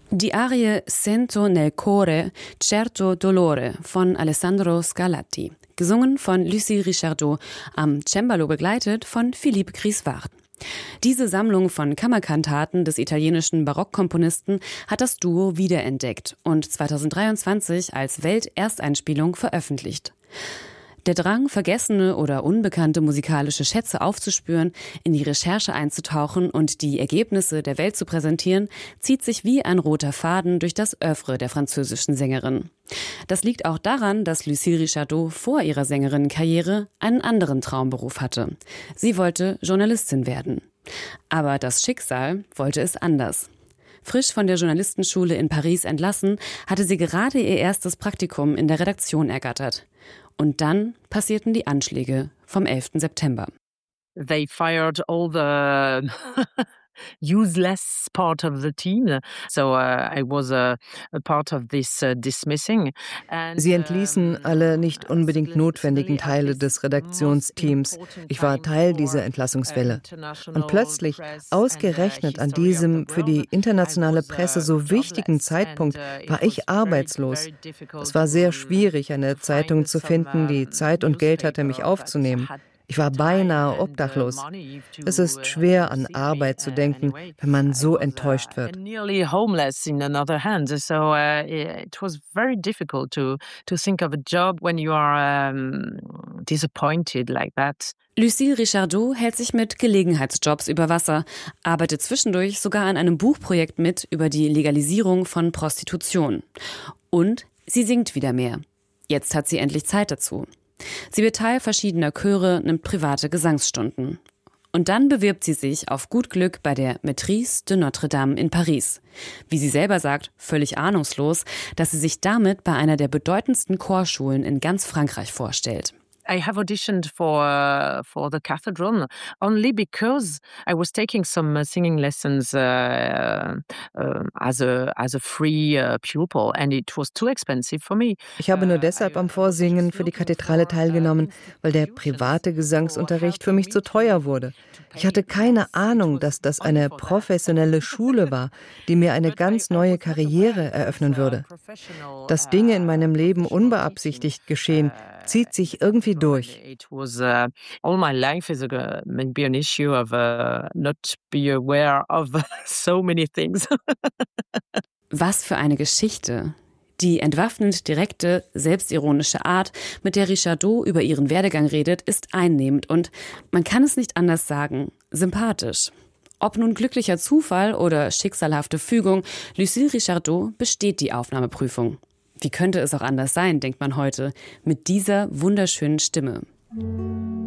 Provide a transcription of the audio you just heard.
Die Arie Sento nel cuore certo dolore von Alessandro Scarlatti, gesungen von Lucie Richardot, am Cembalo begleitet von Philippe Grisward. Diese Sammlung von Kammerkantaten des italienischen Barockkomponisten hat das Duo wiederentdeckt und 2023 als Weltersteinspielung veröffentlicht. Der Drang, vergessene oder unbekannte musikalische Schätze aufzuspüren, in die Recherche einzutauchen und die Ergebnisse der Welt zu präsentieren, zieht sich wie ein roter Faden durch das Oeuvre der französischen Sängerin. Das liegt auch daran, dass Lucie Richardot vor ihrer Sängerinnenkarriere einen anderen Traumberuf hatte. Sie wollte Journalistin werden. Aber das Schicksal wollte es anders. Frisch von der Journalistenschule in Paris entlassen, hatte sie gerade ihr erstes Praktikum in der Redaktion ergattert. Und dann passierten die Anschläge vom 11. September. They fired all the useless part of the team. So I was a part of this dismissing. Sie entließen alle nicht unbedingt notwendigen Teile des Redaktionsteams. Ich war Teil dieser Entlassungswelle. Und plötzlich, ausgerechnet an diesem für die internationale Presse so wichtigen Zeitpunkt, war ich arbeitslos. Es war sehr schwierig, eine Zeitung zu finden, die Zeit und Geld hatte, mich aufzunehmen. Ich war beinahe obdachlos. Es ist schwer, an Arbeit zu denken, wenn man so enttäuscht wird. Lucie Richardot hält sich mit Gelegenheitsjobs über Wasser, arbeitet zwischendurch sogar an einem Buchprojekt mit über die Legalisierung von Prostitution. Und sie singt wieder mehr. Jetzt hat sie endlich Zeit dazu. Sie wird Teil verschiedener Chöre, nimmt private Gesangsstunden. Und dann bewirbt sie sich auf gut Glück bei der Maîtrise de Notre-Dame in Paris. Wie sie selber sagt, völlig ahnungslos, dass sie sich damit bei einer der bedeutendsten Chorschulen in ganz Frankreich vorstellt. I have auditioned for the cathedral only because I was taking some singing lessons as a free pupil and it was too expensive for me. Ich habe nur deshalb am Vorsingen für die Kathedrale teilgenommen, weil der private Gesangsunterricht für mich zu teuer wurde. Ich hatte keine Ahnung, dass das eine professionelle Schule war, die mir eine ganz neue Karriere eröffnen würde. Dass Dinge in meinem Leben unbeabsichtigt geschehen, zieht sich irgendwie durch. It was all my life is maybe an issue of not be aware of so many things. Was für eine Geschichte. Die entwaffnend direkte, selbstironische Art, mit der Richardot über ihren Werdegang redet, ist einnehmend und, man kann es nicht anders sagen, sympathisch. Ob nun glücklicher Zufall oder schicksalhafte Fügung, Lucie Richardot besteht die Aufnahmeprüfung. Wie könnte es auch anders sein, denkt man heute, mit dieser wunderschönen Stimme.